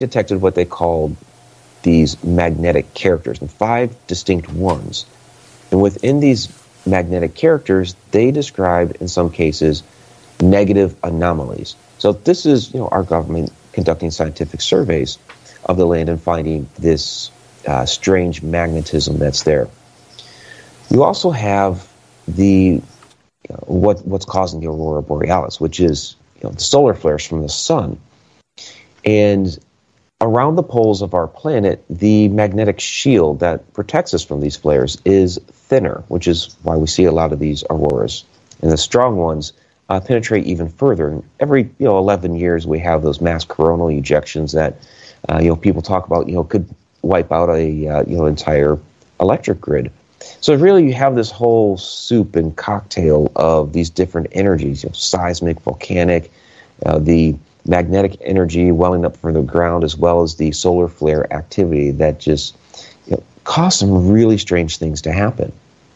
detected what they called these magnetic characters, and 5 distinct ones. And within these magnetic characters, they described, in some cases, negative anomalies. So this is, our government conducting scientific surveys of the land and finding this strange magnetism that's there. You also have the what's causing the aurora borealis, which is the solar flares from the sun. And around the poles of our planet, the magnetic shield that protects us from these flares is thinner, which is why we see a lot of these auroras. And the strong ones penetrate even further. And every 11 years, we have those mass coronal ejections that people talk about. Could wipe out a entire electric grid. So really, you have this whole soup and cocktail of these different energies: seismic, volcanic, the magnetic energy welling up from the ground, as well as the solar flare activity that just cause some really strange things to happen.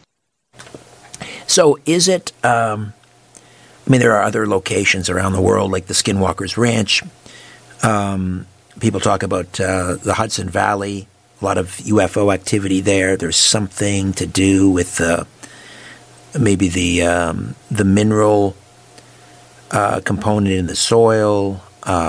So is it, there are other locations around the world, like the Skinwalkers Ranch. People talk about the Hudson Valley, a lot of UFO activity there. There's something to do with maybe the mineral component in the soil,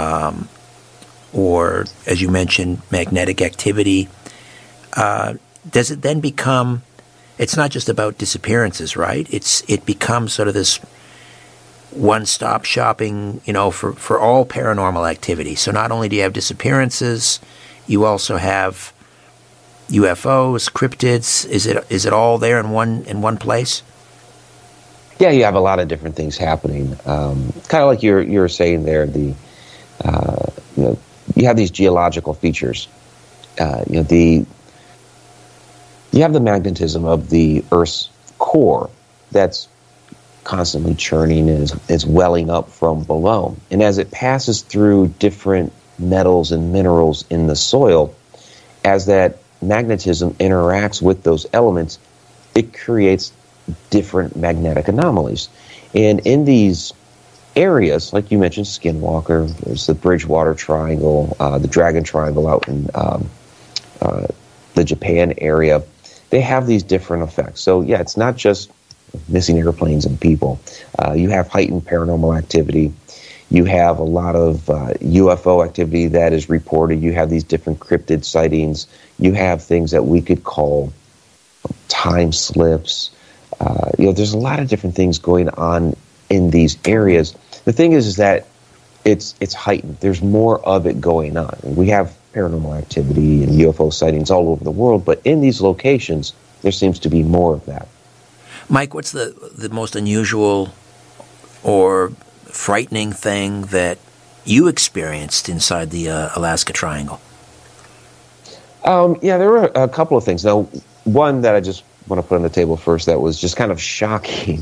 or, as you mentioned, magnetic activity. Does it then become, it's not just about disappearances, right? It becomes sort of this one-stop shopping, for all paranormal activity. So not only do you have disappearances, you also have UFOs, cryptids. Is it all there in one place? Yeah, you have a lot of different things happening. Kind of like you were saying there, you have these geological features. You have the magnetism of the Earth's core that's constantly churning and is welling up from below. And as it passes through different metals and minerals in the soil, as that magnetism interacts with those elements, it creates different magnetic anomalies. And in these areas, like you mentioned, Skinwalker, there's the Bridgewater Triangle, the Dragon Triangle out in the Japan area, they have these different effects. So yeah, it's not just missing airplanes and people. You have heightened paranormal activity. You have a lot of UFO activity that is reported. You have these different cryptid sightings. You have things that we could call time slips. There's a lot of different things going on in these areas. The thing is that it's heightened. There's more of it going on. We have paranormal activity and UFO sightings all over the world, but in these locations, there seems to be more of that. Mike, what's the most unusual or frightening thing that you experienced inside the Alaska Triangle? There were a couple of things. Now, one that I just want to put on the table first that was just kind of shocking,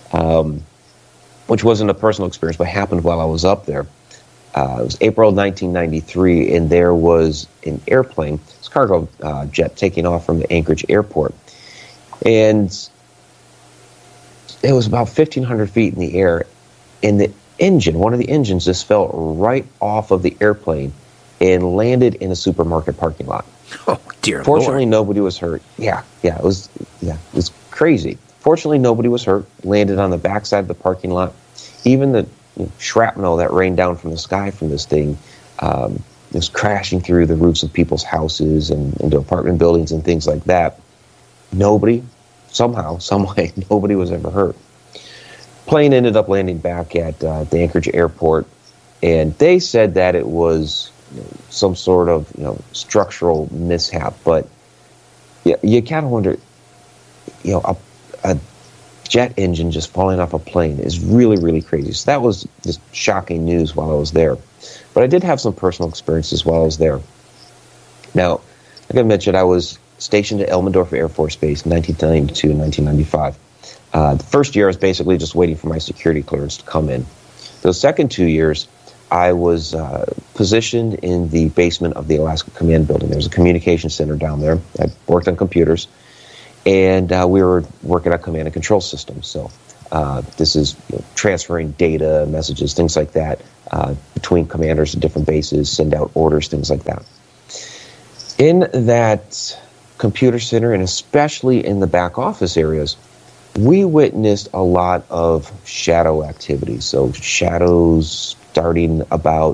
which wasn't a personal experience, but happened while I was up there. It was April 1993, and there was an airplane, it's a cargo jet, taking off from the Anchorage airport. And it was about 1,500 feet in the air, and the engine, one of the engines, just fell right off of the airplane and landed in a supermarket parking lot. Oh, dear Fortunately, Lord. Nobody was hurt. It was crazy. Fortunately, nobody was hurt. Landed on the backside of the parking lot. Even the shrapnel that rained down from the sky from this thing was crashing through the roofs of people's houses and into apartment buildings and things like that. Nobody, somehow, someway, nobody was ever hurt. Plane ended up landing back at the Anchorage airport, and they said that it was some sort of structural mishap. But you kind of wonder, a jet engine just falling off a plane is really, really crazy. So that was just shocking news while I was there. But I did have some personal experiences while I was there. Now, like I mentioned, I was stationed at Elmendorf Air Force Base in 1992 and 1995. The first year, I was basically just waiting for my security clearance to come in. The second 2 years, I was positioned in the basement of the Alaska Command Building. There's a communication center down there. I worked on computers, and we were working on command and control systems. So this is transferring data, messages, things like that between commanders of different bases, send out orders, things like that. In that computer center, and especially in the back office areas, we witnessed a lot of shadow activity. So shadows starting about,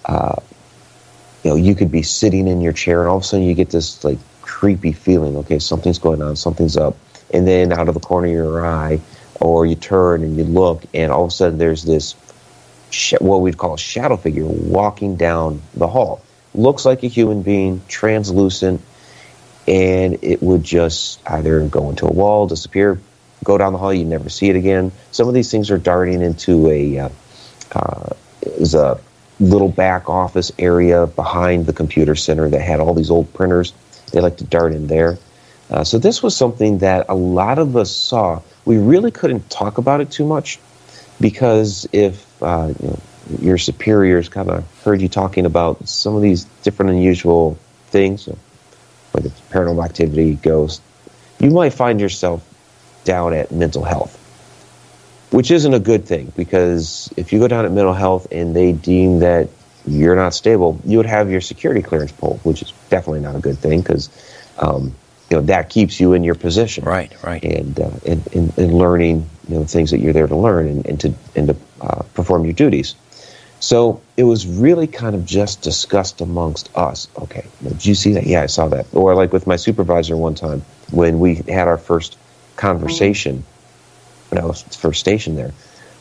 you could be sitting in your chair and all of a sudden you get this like creepy feeling, okay, something's going on, something's up. And then out of the corner of your eye, or you turn and you look, and all of a sudden there's this, what we'd call a shadow figure walking down the hall. Looks like a human being, translucent, and it would just either go into a wall, disappear, go down the hall, you never see it again. Some of these things are darting into it was a little back office area behind the computer center that had all these old printers. They like to dart in there. So this was something that a lot of us saw. We really couldn't talk about it too much because if your superiors kind of heard you talking about some of these different unusual things, whether it's paranormal activity, ghosts, you might find yourself down at mental health, which isn't a good thing, because if you go down at mental health and they deem that you're not stable, you would have your security clearance pulled, which is definitely not a good thing, because that keeps you in your position, right, and learning things that you're there to learn and to perform your duties. So it was really kind of just discussed amongst us. Okay, did you see that? Yeah, I saw that. Or like with my supervisor one time when we had our first conversation when I was first stationed there.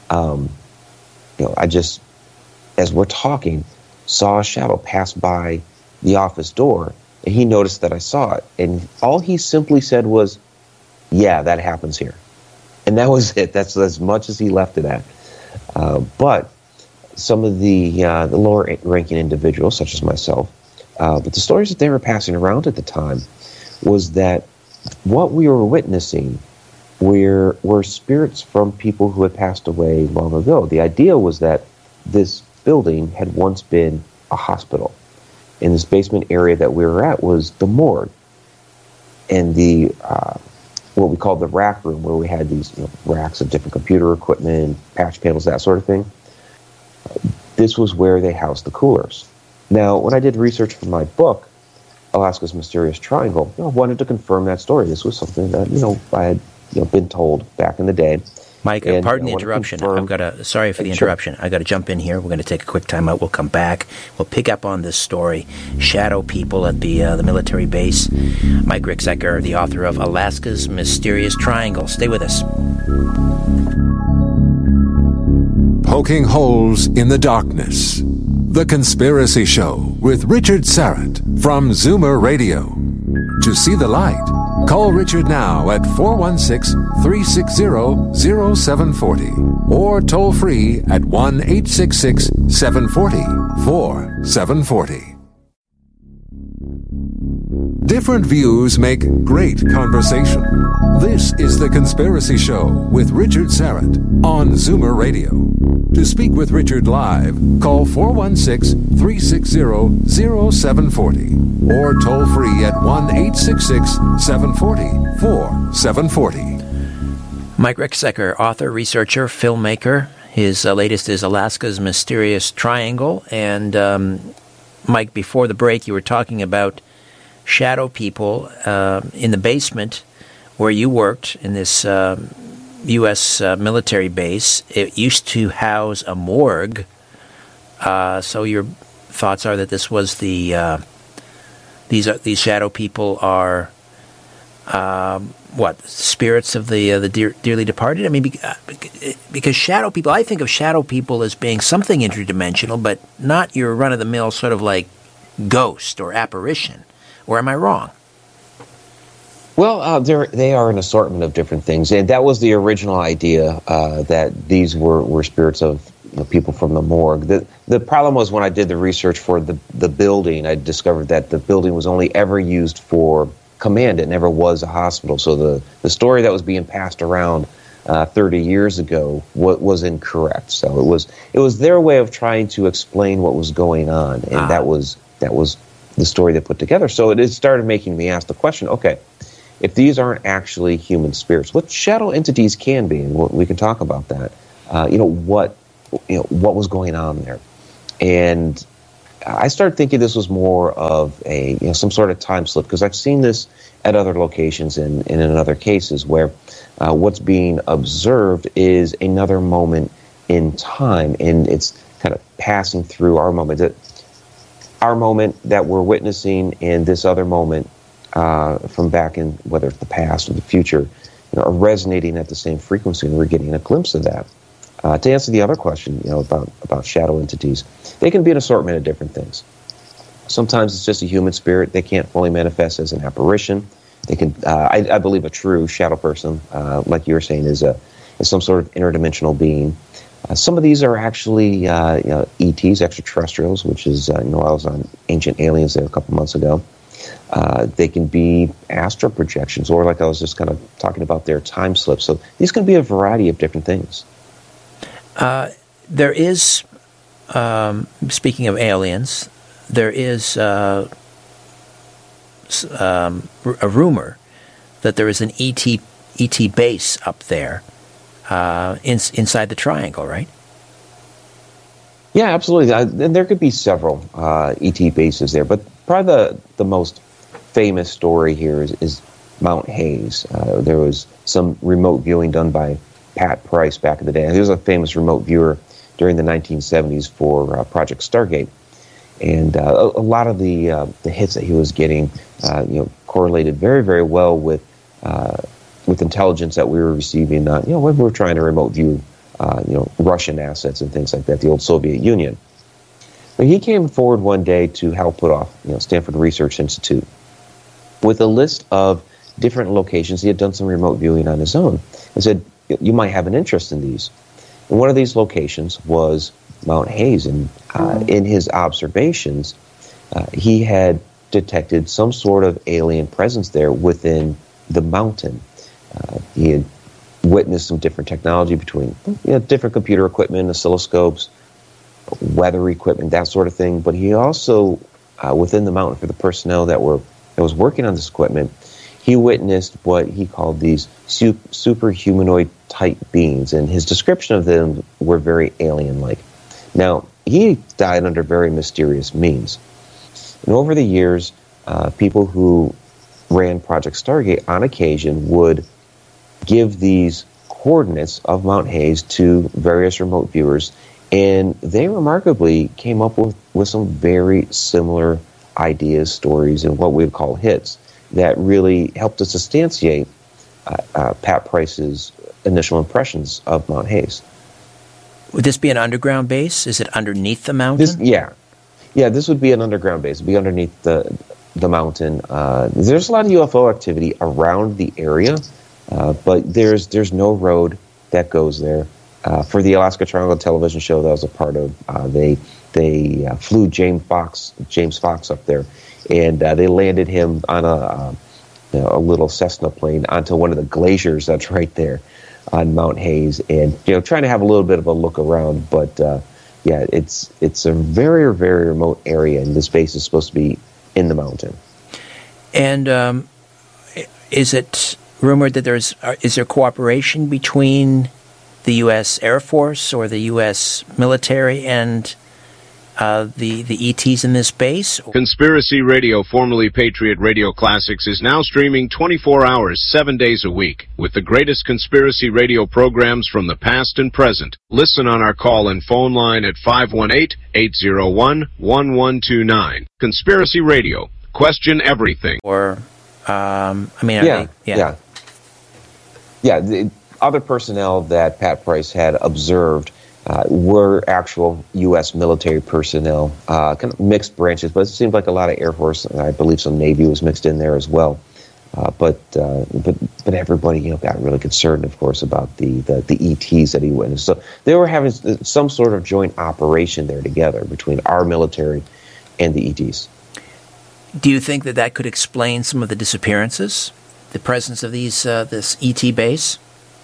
I just, as we're talking, saw a shadow pass by the office door, and he noticed that I saw it. And all he simply said was, "Yeah, that happens here." And that was it. That's as much as he left it at. But some of the lower-ranking individuals, such as myself, but the stories that they were passing around at the time was that what we were witnessing were spirits from people who had passed away long ago. The idea was that this building had once been a hospital. In this basement area that we were at was the morgue. And the what we called the rack room, where we had these racks of different computer equipment, patch panels, that sort of thing. This was where they housed the coolers. Now, when I did research for my book, Alaska's Mysterious Triangle, I wanted to confirm that story. This was something that I had been told back in the day. Mike, pardon the interruption. Sorry for the interruption. I got to jump in here. We're going to take a quick time out. We'll come back. We'll pick up on this story. Shadow people at the military base. Mike Ricksecker, the author of Alaska's Mysterious Triangle. Stay with us. Poking holes in the darkness. The Conspiracy Show with Richard Syrett from Zoomer Radio. To see the light, call Richard now at 416-360-0740 or toll free at 1-866-740-4740. Different views make great conversation. This is The Conspiracy Show with Richard Syrett on Zoomer Radio. To speak with Richard live, call 416-360-0740 or toll free at 1-866-740-4740. Mike Ricksecker, author, researcher, filmmaker. His latest is Alaska's Mysterious Triangle. And Mike, before the break, you were talking about shadow people in the basement where you worked in this U.S. military base. It used to house a morgue. So your thoughts are that this was these shadow people are spirits of the dearly departed? I mean, because shadow people, I think of shadow people as being something interdimensional, but not your run-of-the-mill sort of like ghost or apparition. Or am I wrong? Well, they are an assortment of different things, and that was the original idea, that these were spirits of people from the morgue. The problem was when I did the research for the building, I discovered that the building was only ever used for command. It never was a hospital. So the story that was being passed around 30 years ago was incorrect. So it was their way of trying to explain what was going on, and that was the story they put together. So it started making me ask the question, okay, if these aren't actually human spirits, what shadow entities can be, and we can talk about that. What was going on there? And I started thinking this was more of a some sort of time slip, because I've seen this at other locations and in other cases where what's being observed is another moment in time, and it's kind of passing through our moment. Our moment that we're witnessing and this other moment from back in, whether it's the past or the future, are resonating at the same frequency, and we're getting a glimpse of that. To answer the other question, about shadow entities, they can be an assortment of different things. Sometimes it's just a human spirit. They can't fully manifest as an apparition. They can, I believe, a true shadow person, like you were saying, is some sort of interdimensional being. Some of these are actually ETs, extraterrestrials, which is I was on Ancient Aliens there a couple months ago. They can be astral projections, or like I was just kind of talking about, their time slips. So these can be a variety of different things. There is, speaking of aliens, there is a rumor that there is an ET base up there inside the triangle, right? Yeah, absolutely. And there could be several ET bases there, but probably the most famous story here is Mount Hayes. There was some remote viewing done by Pat Price back in the day. He was a famous remote viewer during the 1970s for Project Stargate, and a lot of the hits that he was getting, correlated very, very well with intelligence that we were receiving. When we were trying to remote view, Russian assets and things like that, the old Soviet Union. But he came forward one day to help put off, Stanford Research Institute with a list of different locations. He had done some remote viewing on his own and said, you might have an interest in these. And one of these locations was Mount Hayes. And in his observations, he had detected some sort of alien presence there within the mountain. He had witnessed some different technology between different computer equipment, oscilloscopes, weather equipment, that sort of thing. But he also, within the mountain, for the personnel that was working on this equipment, he witnessed what he called these superhumanoid type beings, and his description of them were very alien-like. Now, he died under very mysterious means. And over the years, people who ran Project Stargate on occasion would give these coordinates of Mount Hayes to various remote viewers, and they remarkably came up with some very similar ideas, stories, and what we would call hits that really helped to substantiate Pat Price's initial impressions of Mount Hayes. Would this be an underground base? Is it underneath the mountain? This would be an underground base. It would be underneath the mountain. There's a lot of UFO activity around the area, but there's no road that goes there. For the Alaska Triangle television show that I was a part of, they flew James Fox up there, and they landed him on a little Cessna plane onto one of the glaciers that's right there on Mount Hayes, and trying to have a little bit of a look around. But it's a very, very remote area, and this base is supposed to be in the mountain. And is it rumored that is there cooperation between the U.S. Air Force or the U.S. military and the ETs in this base? Conspiracy Radio, formerly Patriot Radio Classics, is now streaming 24 hours, 7 days a week, with the greatest conspiracy radio programs from the past and present. Listen on our call and phone line at 518-801-1129. Conspiracy Radio. Question everything. Or, the other personnel that Pat Price had observed were actual U.S. military personnel, kind of mixed branches, but it seemed like a lot of Air Force, and I believe some Navy was mixed in there as well. But everybody got really concerned, of course, about the ETs that he witnessed. So they were having some sort of joint operation there together between our military and the ETs. Do you think that could explain some of the disappearances, the presence of this ET base?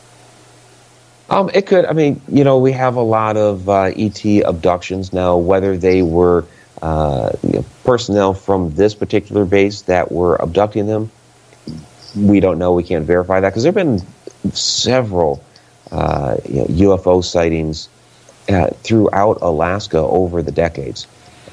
It could. I mean, we have a lot of ET abductions now. Whether they were personnel from this particular base that were abducting them, we don't know. We can't verify that because there have been several UFO sightings throughout Alaska over the decades.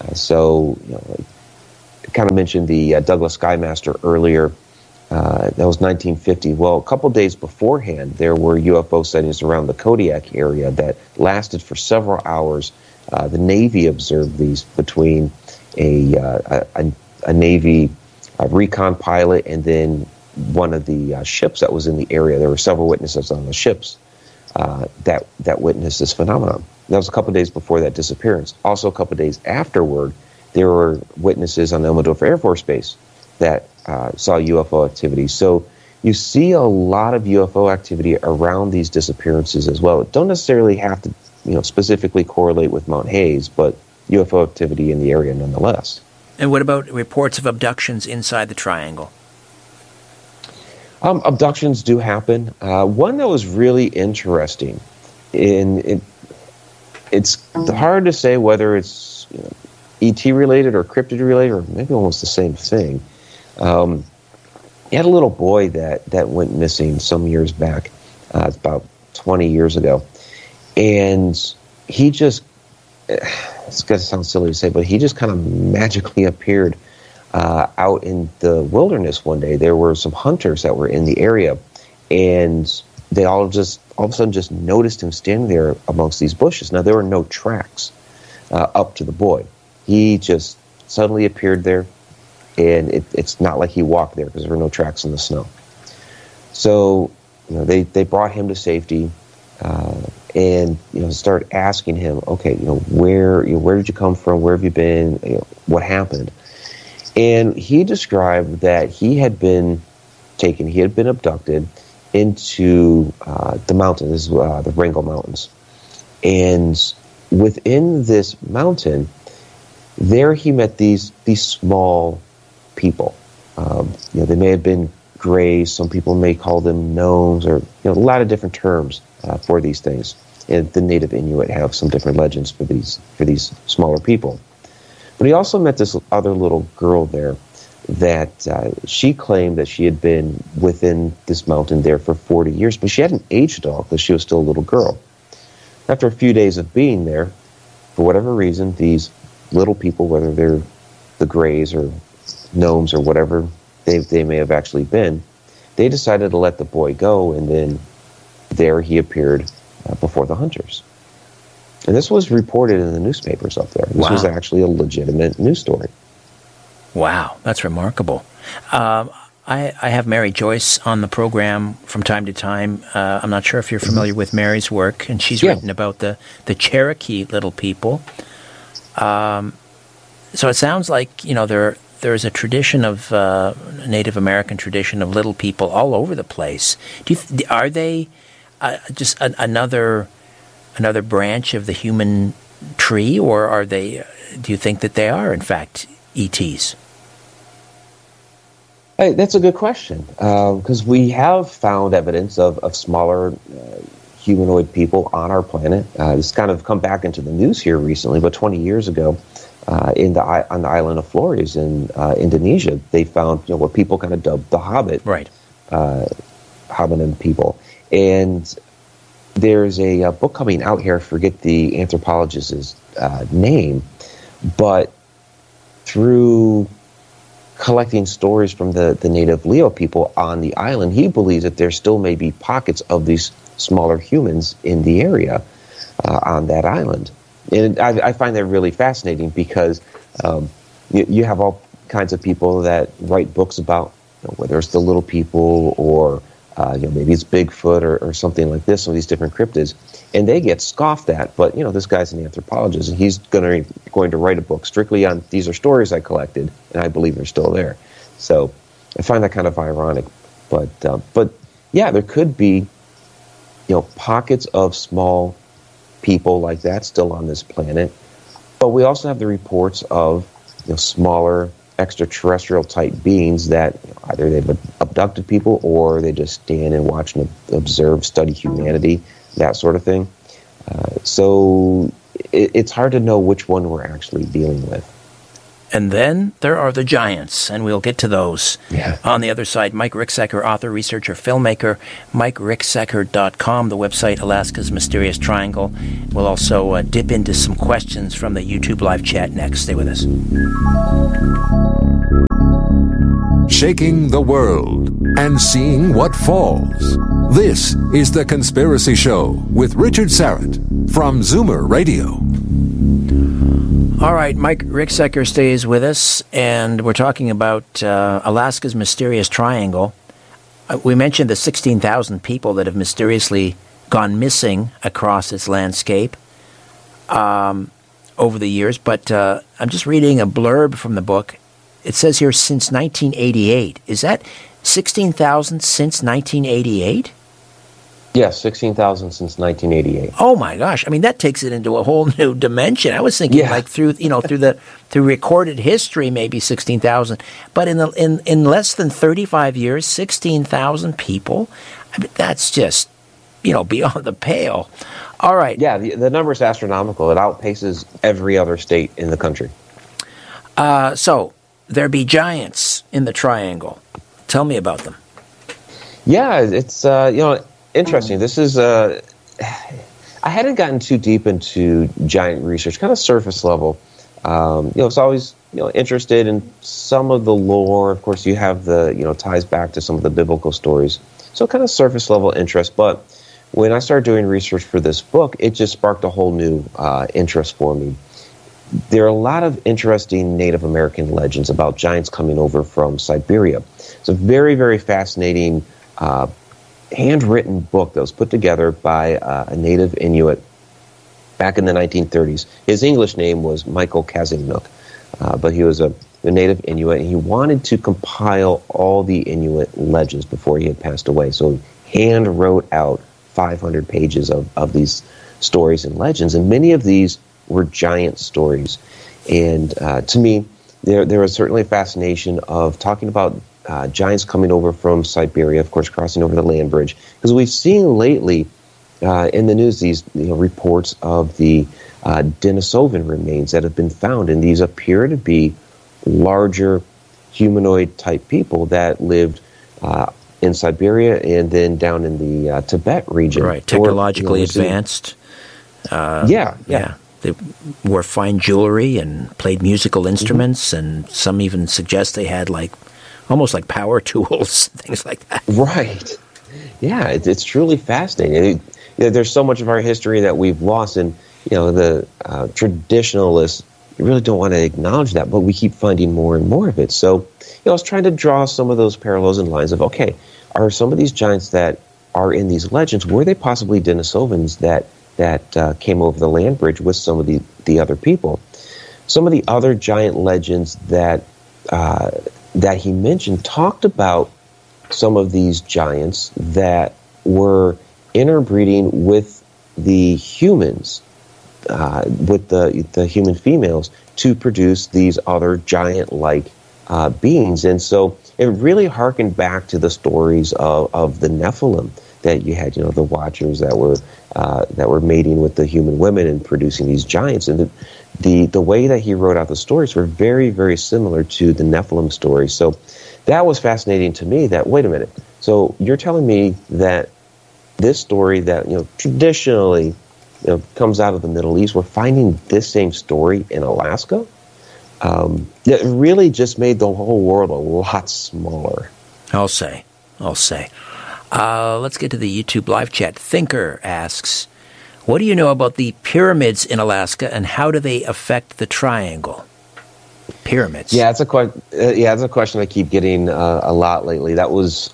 I kind of mentioned the Douglas Skymaster earlier. That was 1950. Well, a couple days beforehand, there were UFO sightings around the Kodiak area that lasted for several hours. The Navy observed these between a Navy recon pilot and then one of the ships that was in the area. There were several witnesses on the ships that witnessed this phenomenon. That was a couple days before that disappearance. Also, a couple days afterward, there were witnesses on Elmendorf Air Force Base that saw UFO activity. So you see a lot of UFO activity around these disappearances as well. It don't necessarily have to, specifically correlate with Mount Hayes, but UFO activity in the area nonetheless. And what about reports of abductions inside the triangle? Abductions do happen. One that was really interesting, it's hard to say whether it's ET related or cryptid related, or maybe almost the same thing. He had a little boy that went missing some years back, about 20 years ago, and he just, it's going to sound silly to say, but he just kind of magically appeared out in the wilderness one day. There were some hunters that were in the area, and they all of a sudden just noticed him standing there amongst these bushes. Now, there were no tracks up to the boy. He just suddenly appeared there, and it's not like he walked there because there were no tracks in the snow. So, they brought him to safety, and started asking him, okay, where did you come from? Where have you been? What happened? And he described that he had been abducted into the mountains, the Wrangell Mountains. And within this mountain, there he met these small people. They may have been grays. Some people may call them gnomes, or a lot of different terms for these things. And the native Inuit have some different legends for these smaller people. But he also met this other little girl there that she claimed that she had been within this mountain there for 40 years, but she hadn't aged at all because she was still a little girl. After a few days of being there, for whatever reason, these little people, whether they're the Greys or gnomes or whatever they may have actually been, they decided to let the boy go, and then there he appeared before the hunters. And this was reported in the newspapers up there. This was actually a legitimate news story. Wow, that's remarkable. I have Mary Joyce on the program from time to time. I'm not sure if you're familiar with Mary's work, and she's written about the Cherokee little people. So it sounds like, there's a tradition of Native American tradition of little people all over the place. Are they just another branch of the human tree, or are they? Do you think that they are, in fact, ETs? Hey, that's a good question, because we have found evidence of smaller humanoid people on our planet. It's kind of come back into the news here recently, but 20 years ago, on the island of Flores in Indonesia, they found what people kind of dubbed the Hobbit, right? Hominid people, and there's a book coming out here. I forget the anthropologist's name, but through collecting stories from the native Leo people on the island, he believes that there still may be pockets of these smaller humans in the area on that island. And I find that really fascinating because you have all kinds of people that write books about whether it's the little people or maybe it's Bigfoot or something like this, some of these different cryptids, and they get scoffed at. But this guy's an anthropologist, and he's going to write a book strictly on these are stories I collected, and I believe they're still there. So I find that kind of ironic. But yeah, there could be pockets of small people like that still on this planet. But we also have the reports of smaller extraterrestrial type beings that either they've abducted people or they just stand and watch and observe, study humanity, that sort of thing. So it's hard to know which one we're actually dealing with. And then there are the giants, and we'll get to those. Yeah. On the other side, Mike Ricksecker, author, researcher, filmmaker, MikeRicksecker.com, the website, Alaska's Mysterious Triangle. We'll also dip into some questions from the YouTube live chat next. Stay with us. Shaking the world and seeing what falls. This is The Conspiracy Show with Richard Syrett from Zoomer Radio. All right, Mike Ricksecker stays with us, and we're talking about Alaska's Mysterious Triangle. We mentioned the 16,000 people that have mysteriously gone missing across its landscape over the years, but I'm just reading a blurb from the book. It says here, since 1988. Is that 16,000 since 1988? Yes, 16,000 since 1988. Oh my gosh! I mean, that takes it into a whole new dimension. I was thinking like through recorded history, maybe 16,000, but in less than 35 years, 16,000 people. I mean, that's just beyond the pale. All right. Yeah, the number is astronomical. It outpaces every other state in the country. So there be giants in the triangle. Tell me about them. Yeah, it's interesting. This is I hadn't gotten too deep into giant research, kind of surface level. It's always interested in some of the lore. Of course, you have the ties back to some of the biblical stories. So kind of surface level interest. But when I started doing research for this book, it just sparked a whole new interest for me. There are a lot of interesting Native American legends about giants coming over from Siberia. It's a very, very fascinating handwritten book that was put together by a native Inuit back in the 1930s. His English name was Michael Kazimnook, but he was a native Inuit, and he wanted to compile all the Inuit legends before he had passed away. So he hand wrote out 500 pages of these stories and legends, and many of these were giant stories. And to me, there was certainly a fascination of talking about giants coming over from Siberia, of course, crossing over the land bridge, because we've seen lately in the news these reports of the Denisovan remains that have been found, and these appear to be larger humanoid-type people that lived in Siberia and then down in the Tibet region. Right, technologically advanced. Yeah. They wore fine jewelry and played musical instruments, and some even suggest they had almost like power tools, things like that. Right. Yeah, it's truly fascinating. There's so much of our history that we've lost, and the traditionalists really don't want to acknowledge that, but we keep finding more and more of it. So I was trying to draw some of those parallels and lines of, okay, are some of these giants that are in these legends, were they possibly Denisovans that came over the land bridge with some of the other people? Some of the other giant legends that he mentioned talked about some of these giants that were interbreeding with the humans, with the human females, to produce these other giant-like beings. And so it really harkened back to the stories of the Nephilim, that you had, the Watchers that were mating with the human women and producing these giants. And the way that he wrote out the stories were very, very similar to the Nephilim stories. So that was fascinating to me, that, wait a minute, so you're telling me that this story that, traditionally, comes out of the Middle East, we're finding this same story in Alaska? It really just made the whole world a lot smaller. I'll say. Let's get to the YouTube live chat. Thinker asks, what do you know about the pyramids in Alaska, and how do they affect the triangle? Pyramids. Yeah, it's a question I keep getting a lot lately. That was,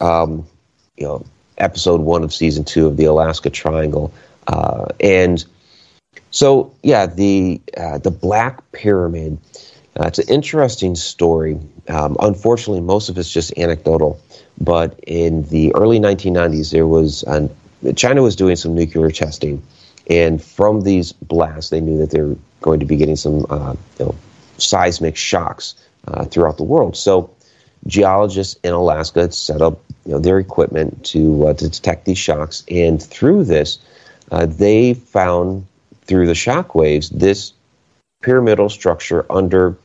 episode 1 of season 2 of the Alaska Triangle, and so the Black Pyramid. It's an interesting story. Unfortunately, most of it's just anecdotal. But in the early 1990s, China was doing some nuclear testing, and from these blasts, they knew that they were going to be getting some seismic shocks throughout the world. So geologists in Alaska set up their equipment to detect these shocks, and through this, they found through the shock waves this pyramidal structure under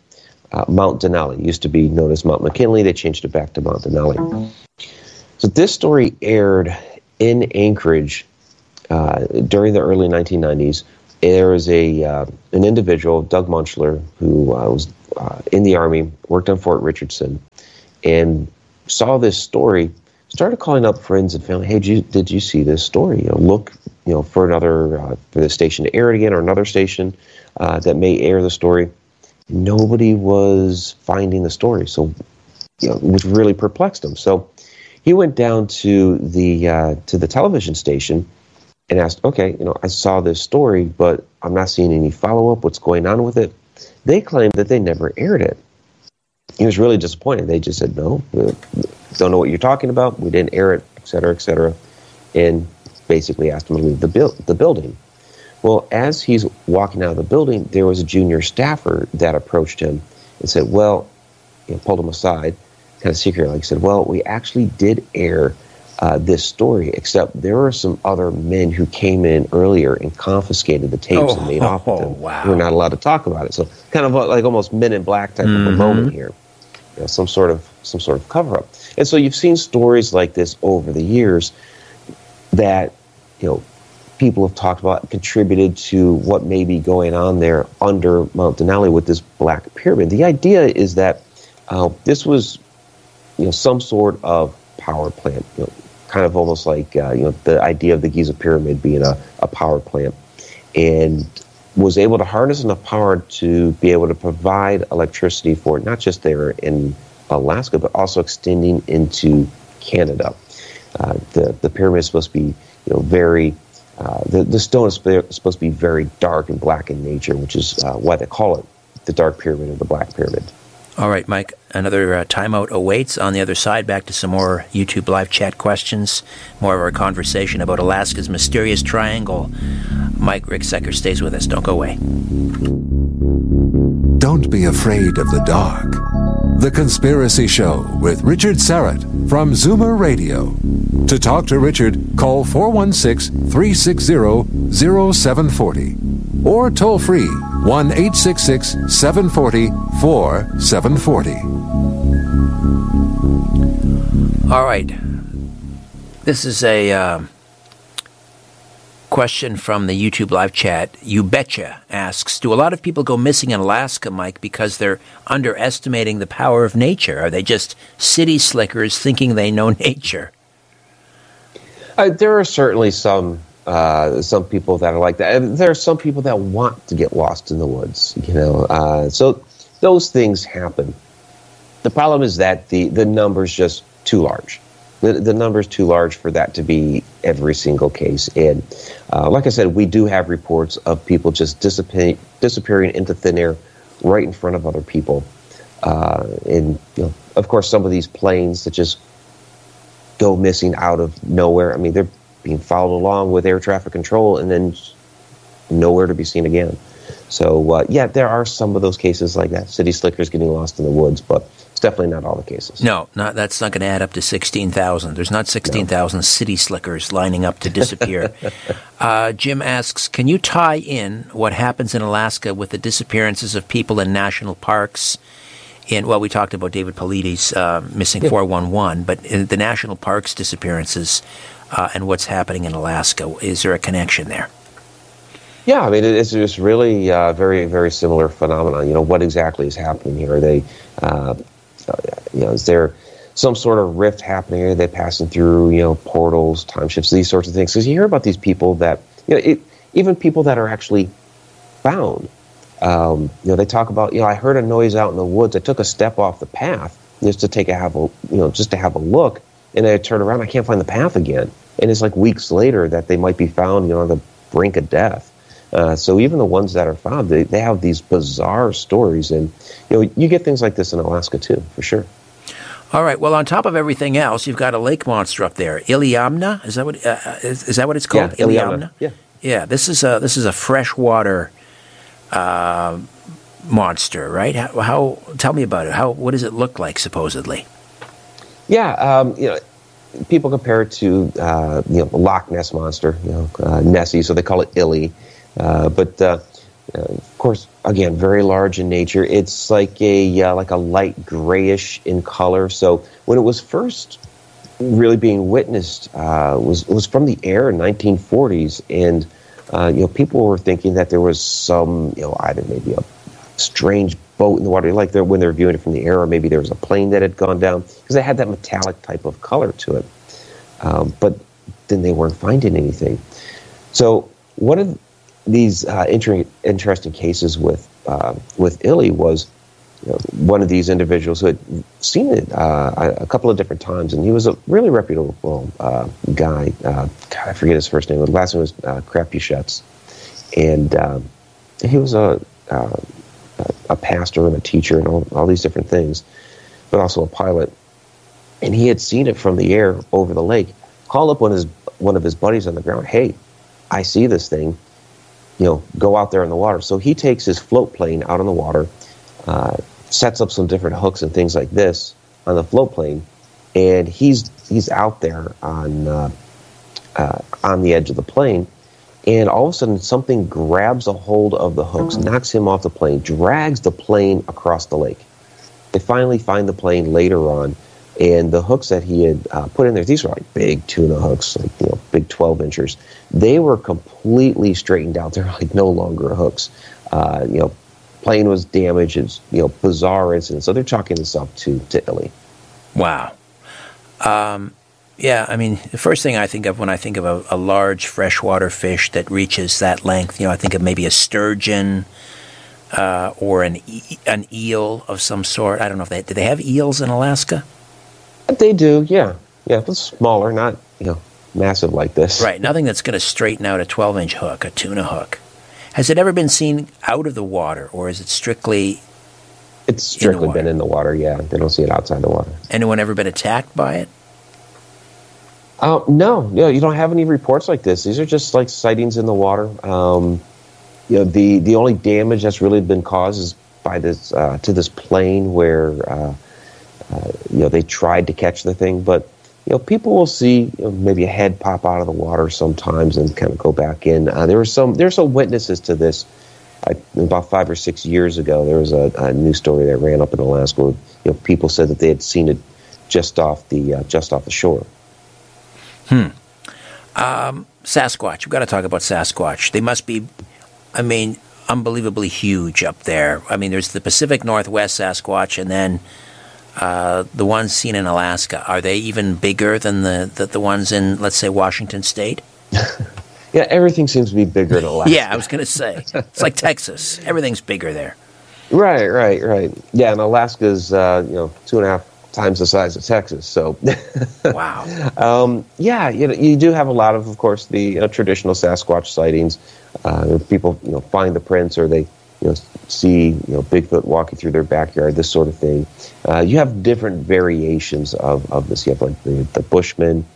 Mount Denali. It used to be known as Mount McKinley. They changed it back to Mount Denali. So this story aired in Anchorage during the early 1990s. There was an individual, Doug Munchler, who was in the Army, worked on Fort Richardson, and saw this story, started calling up friends and family, hey, did you see this story? Look for another, for the station to air it again, or another station that may air the story. Nobody was finding the story, so which really perplexed him. So he went down to the television station and asked, okay, I saw this story, but I'm not seeing any follow-up. What's going on with it? They claimed that they never aired it. He was really disappointed. They just said, no, we don't know what you're talking about. We didn't air it, et cetera, and basically asked him to leave the building. Well, as he's walking out of the building, there was a junior staffer that approached him and said, well, pulled him aside, kind of secretly, like said, well, we actually did air this story, except there were some other men who came in earlier and confiscated the tapes and made off with them. Wow. We're not allowed to talk about it. So kind of like almost Men in Black type of a moment here. Some sort of cover-up. And so you've seen stories like this over the years that, people have talked about, contributed to what may be going on there under Mount Denali with this Black Pyramid. The idea is that this was, some sort of power plant, kind of almost like, the idea of the Giza Pyramid being a power plant, and was able to harness enough power to be able to provide electricity for not just there in Alaska, but also extending into Canada. The pyramid is supposed to be, very, the stone is supposed to be very dark and black in nature, which is why they call it the Dark Pyramid or the Black Pyramid. All right, Mike, another timeout awaits. On the other side, back to some more YouTube live chat questions, more of our conversation about Alaska's mysterious triangle. Mike Ricksecker stays with us. Don't go away. Don't be afraid of the dark. The Conspiracy Show with Richard Syrett from Zoomer Radio. To talk to Richard, call 416-360-0740 or toll free 1-866-740-4740. All right. This is a question from the YouTube live chat. You Betcha asks, do a lot of people go missing in Alaska, Mike, because they're underestimating the power of nature? Are they just city slickers thinking they know nature? There are certainly some people that are like that. There are some people that want to get lost in the woods, so those things happen. The problem is that the number's just too large. The number's too large for that to be every single case. And like I said, we do have reports of people just disappearing into thin air right in front of other people. And of course, some of these planes that just go missing out of nowhere. I mean, they're being followed along with air traffic control and then nowhere to be seen again. So, there are some of those cases like that, city slickers getting lost in the woods, but it's definitely not all the cases. No, that's not going to add up to 16,000. There's not 16,000 city slickers lining up to disappear. Jim asks, can you tie in what happens in Alaska with the disappearances of people in national parks? We talked about David Paulides missing 411, but in the national parks disappearances and what's happening in Alaska, is there a connection there? Yeah, I mean, it's just really very, very similar phenomenon. What exactly is happening here? Are they, is there some sort of rift happening? Are they passing through, portals, time shifts, these sorts of things? Because you hear about these people that, even people that are actually found. They talk about, I heard a noise out in the woods. I took a step off the path just to have a look, and I turn around, I can't find the path again. And it's like weeks later that they might be found, on the brink of death. So even the ones that are found, they have these bizarre stories, and you get things like this in Alaska too, for sure. All right. Well, on top of everything else, you've got a lake monster up there, Iliamna. Is that what it's called? Yeah, Iliamna. Yeah. Yeah. This is a freshwater monster, right? How? Tell me about it. What does it look like, supposedly? Yeah. People compare it to Loch Ness monster, Nessie, so they call it Illy. But Of course, again, very large in nature. It's like a light grayish in color. So when it was first really being witnessed, was from the air in 1940s, and people were thinking that there was some, either maybe a strange boat in the water, like when they're viewing it from the air, or maybe there was a plane that had gone down, because it had that metallic type of color to it. But then they weren't finding anything. So one of these interesting cases with Illy was one of these individuals who had seen it a couple of different times, and he was a really reputable guy. God, I forget his first name. The last name was Krapuschetz, and he was a pastor and a teacher and all these different things, but also a pilot. And he had seen it from the air over the lake. Called up one of his buddies on the ground. Hey, I see this thing. Go out there in the water. So he takes his float plane out on the water, sets up some different hooks and things like this on the float plane, and he's out there on the edge of the plane, and all of a sudden something grabs a hold of the hooks, knocks him off the plane, drags the plane across the lake. They finally find the plane later on, and the hooks that he had put in there, these were like big tuna hooks, like big 12-inchers. They were completely straightened out. They're like no longer hooks. Plane was damaged. It's bizarre incident. So they're chalking this up to Illy. Wow. Yeah, I mean, the first thing I think of when I think of a large freshwater fish that reaches that length, I think of maybe a sturgeon or an eel of some sort. I don't know if do they have eels in Alaska? They do, yeah. Yeah, but smaller, not, massive like this. Right, nothing that's going to straighten out a 12-inch hook, a tuna hook. Has it ever been seen out of the water, or is it strictly It's strictly been in the water, yeah. They don't see it outside the water. Anyone ever been attacked by it? No, you don't have any reports like this. These are just like sightings in the water. The only damage that's really been caused is by this to this plane where they tried to catch the thing, but people will see maybe a head pop out of the water sometimes and kind of go back in. There's some witnesses to this. About 5 or 6 years ago, there was a news story that ran up in Alaska where people said that they had seen it just off the shore. Sasquatch. We've got to talk about Sasquatch. They must be, unbelievably huge up there. I mean, there's the Pacific Northwest Sasquatch, and then the ones seen in Alaska. Are they even bigger than the ones in, let's say, Washington State? Yeah, everything seems to be bigger in Alaska. Yeah, I was going to say. It's like Texas. Everything's bigger there. Right. Yeah, and Alaska's 2.5 times the size of Texas. So, wow. Yeah, you do have a lot of course, the traditional Sasquatch sightings. People, find the prints, or they, see, Bigfoot walking through their backyard, this sort of thing. You have different variations of this. You have like the Bushman,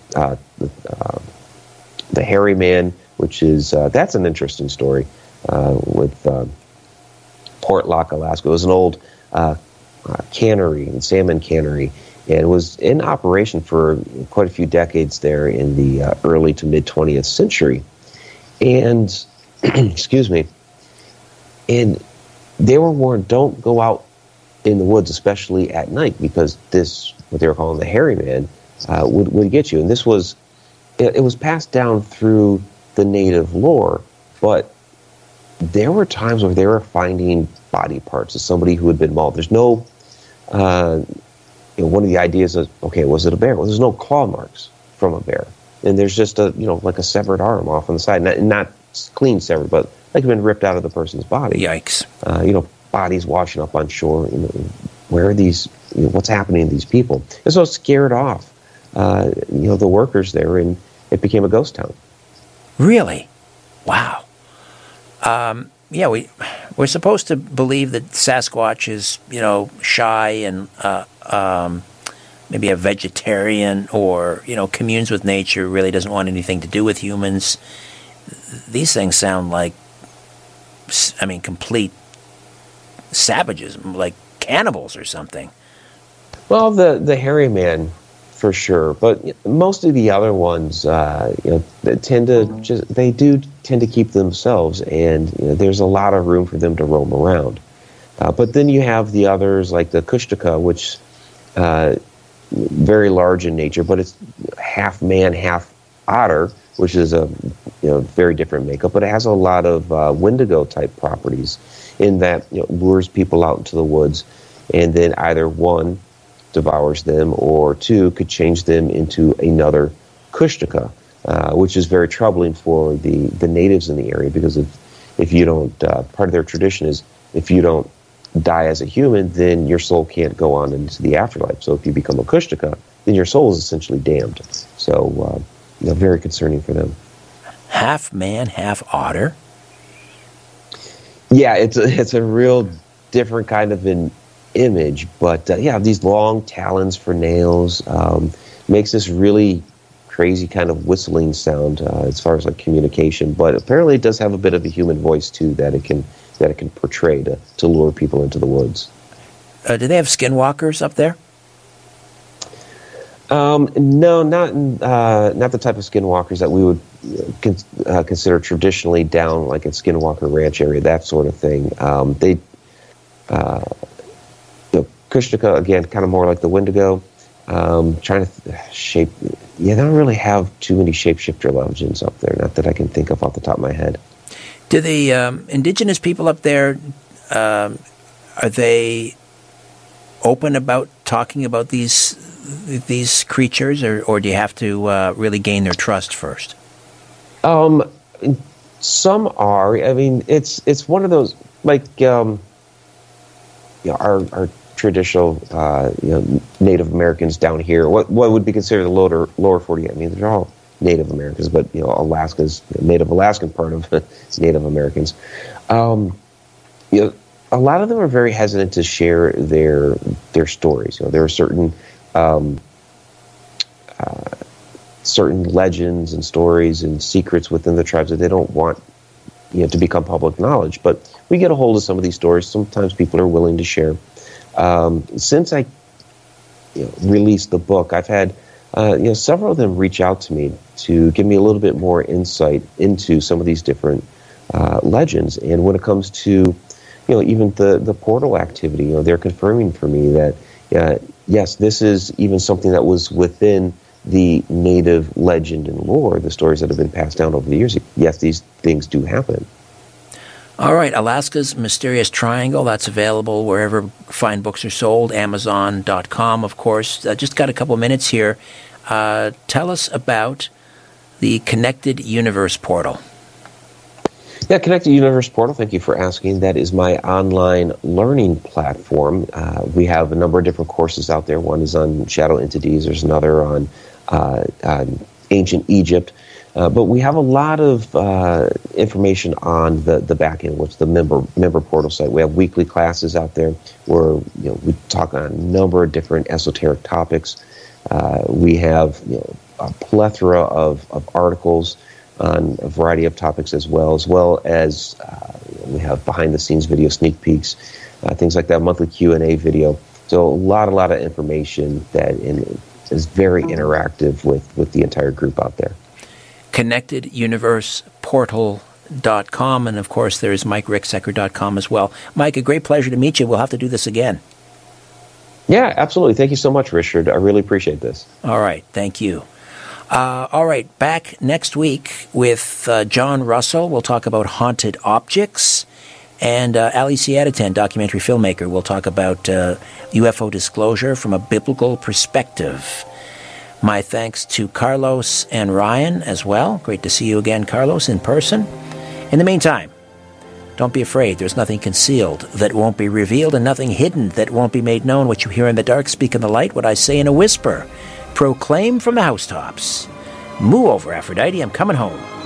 the Hairy Man, which is that's an interesting story with Portlock, Alaska. It was an old cannery, and salmon cannery, and it was in operation for quite a few decades there in the early to mid 20th century. And excuse me, and they were warned, don't go out in the woods, especially at night, because this, what they were calling the Hairy Man, would get you. And this was, it was passed down through the native lore, but there were times where they were finding body parts of somebody who had been mauled. There's no, one of the ideas is, okay, was it a bear? Well, there's no claw marks from a bear. And there's just like a severed arm off on the side. Not clean severed, but like been ripped out of the person's body. Yikes. Bodies washing up on shore. Where are these, what's happening to these people? And so it scared off, the workers there, and it became a ghost town. Really? Wow. Yeah, we're supposed to believe that Sasquatch is, shy and maybe a vegetarian, or, communes with nature, really doesn't want anything to do with humans. These things sound like, complete savages, like cannibals or something. Well, the Hairy Man for sure. But most of the other ones, they tend to keep themselves, and there's a lot of room for them to roam around. But then you have the others like the Kushtaka, which very large in nature, but it's half man, half otter, which is a very different makeup. But it has a lot of Wendigo type properties in that lures people out into the woods, and then either one devours them, or two could change them into another Kushtaka, which is very troubling for the natives in the area, because if you don't, part of their tradition is if you don't die as a human, then your soul can't go on into the afterlife. So if you become a Kushtaka, then your soul is essentially damned. So very concerning for them. Half man, half otter. Yeah, it's a real different kind of an image, but these long talons for nails makes this really crazy kind of whistling sound as far as like communication. But apparently, it does have a bit of a human voice too that it can portray to lure people into the woods. Do they have skinwalkers up there? No, not the type of skinwalkers that we would consider traditionally down like at Skinwalker Ranch area, that sort of thing. Kushtaka, again, kind of more like the Wendigo. Trying to shape. Yeah, they don't really have too many shapeshifter legends up there. Not that I can think of off the top of my head. Do the indigenous people up there, are they open about talking about these creatures, or do you have to really gain their trust first? Some are. I mean, it's one of those like our traditional Native Americans down here. What would be considered the lower 48? I mean, they're all Native Americans, but Alaska's Native Alaskan part of Native Americans. A lot of them are very hesitant to share their stories. There are certain legends and stories and secrets within the tribes that they don't want to become public knowledge. But we get a hold of some of these stories. Sometimes people are willing to share. Since I released the book, I've had several of them reach out to me to give me a little bit more insight into some of these different legends. And when it comes to even the portal activity, they're confirming for me that yes, this is even something that was within the native legend and lore, the stories that have been passed down over the years. Yes, these things do happen. All right, Alaska's Mysterious Triangle, that's available wherever fine books are sold, Amazon.com, of course. Just got a couple minutes here. Tell us about the Connected Universe Portal. Yeah, Connected Universe Portal, thank you for asking. That is my online learning platform. We have a number of different courses out there. One is on shadow entities. There's another on ancient Egypt. But we have a lot of information on the back end, which is the member portal site. We have weekly classes out there where we talk on a number of different esoteric topics. We have a plethora of articles on a variety of topics as well as we have behind-the-scenes video sneak peeks, things like that, monthly Q&A video. So a lot of information that is very interactive with the entire group out there. ConnectedUniversePortal.com, and of course there's MikeRicksecker.com as well. Mike, a great pleasure to meet you. We'll have to do this again. Yeah, absolutely. Thank you so much, Richard. I really appreciate this. All right. Thank you. All right. Back next week with John Russell. We'll talk about haunted objects. And Ali Siadatan, documentary filmmaker, will talk about UFO disclosure from a biblical perspective. My thanks to Carlos and Ryan as well. Great to see you again, Carlos, in person. In the meantime, don't be afraid. There's nothing concealed that won't be revealed, and nothing hidden that won't be made known. What you hear in the dark, speak in the light. What I say in a whisper, proclaim from the housetops. Moo over, Aphrodite. I'm coming home.